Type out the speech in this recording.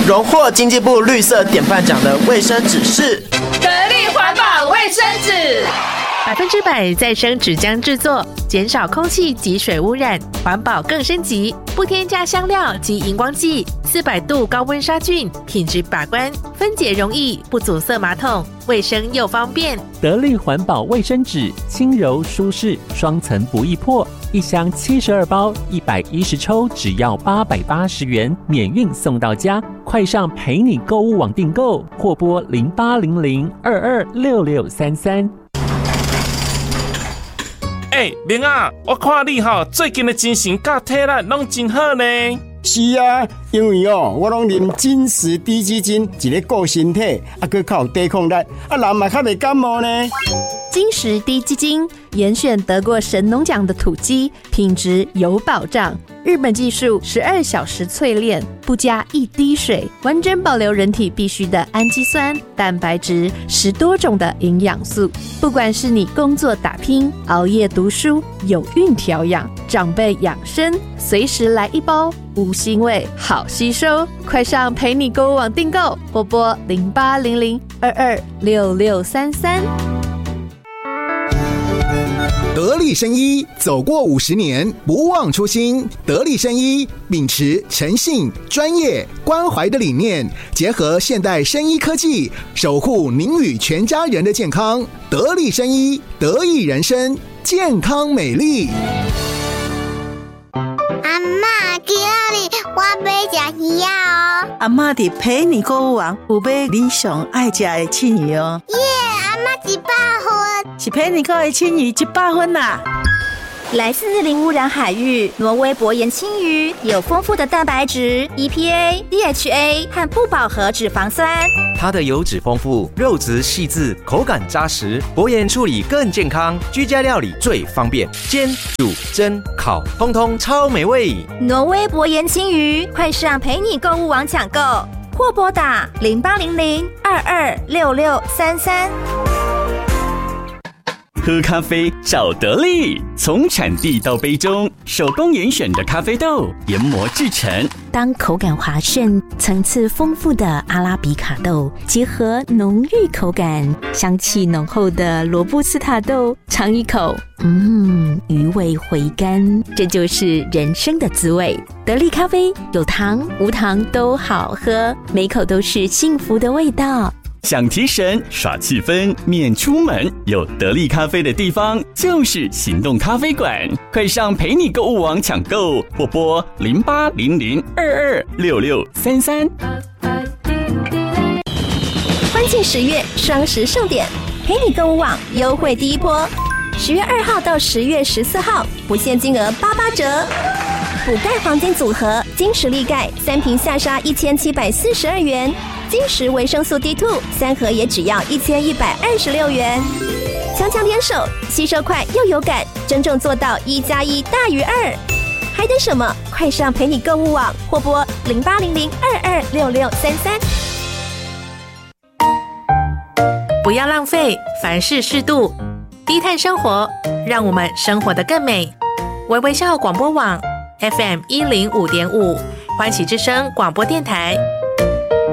荣获经济部绿色典范奖的卫生纸是得力环保卫生纸 ，100%再生纸浆制作，减少空气及水污染，环保更升级，不添加香料及荧光剂，400度高温杀菌，品质把关，分解容易，不阻塞马桶，卫生又方便。 得力环保卫生纸，轻柔舒适，双层不易破，一箱72包，110抽，只要880元，免运送到家。快上陪你购物网订购，或拨0800226633。 明啊，我看你最近的精神甲体力拢真好呢。 是啊，因为我拢啉金石低基金，一个顾身体，还较有抵抗力，人嘛较袂感冒呢。 金石低基金严选得过神农奖的土鸡，品质有保障。日本技术12小时淬炼，不加一滴水，完整保留人体必需的氨基酸、蛋白质，10多种的营养素。不管是你工作打拼、熬夜读书、有孕调养、长辈养生，随时来一包，无腥味，好吸收。快上陪你购物网订购，或拨0800226633。 得力生医走过50年，不忘初心。得力生医秉持诚信、专业、关怀的理念，结合现代生医科技，守护您与全家人的健康。得力生医，得益人生，健康美丽。 阿嬷，今日我要吃鱼哦。 阿嬷伫陪你购物网有买你上爱吃的青鱼哦。 耶，阿嬷100分。 是陪你购的青鱼100分啦。 来自零污染海域，挪威薄盐青鱼有丰富的蛋白质、EPA、DHA 和不饱和脂肪酸。 它的油脂丰富，肉质细致，口感扎实，薄盐处理更健康，居家料理最方便，煎、煮、蒸、烤，通通超美味。 挪威薄盐青鱼，快上陪你购物网抢购，或拨打0800226633。 喝咖啡找得力，从产地到杯中，手工严选的咖啡豆研磨制成。 当口感滑顺、层次丰富的阿拉比卡豆结合浓郁口感、香气浓厚的罗布斯塔豆，尝一口，余味回甘，这就是人生的滋味。得力咖啡有糖无糖都好喝，每口都是幸福的味道。 想提神耍气氛免出门，有得力咖啡的地方就是行动咖啡馆。快上陪你购物网抢购，或拨0800226633。 欢庆10月双十盛典，陪你购物网优惠第一波，10月2号到10月14号，不限金额88折。补钙黄金组合，金石力钙3瓶下杀1742元，金石维生素 D2 3盒也只要1126元。强强联手，吸收快又有感，真正做到1+1大于2。还等什么？快上陪你购物网，或拨0800226633。 不要浪费，凡事适度，低碳生活，让我们生活得更美。微笑广播网 FM105.5，欢喜之声广播电台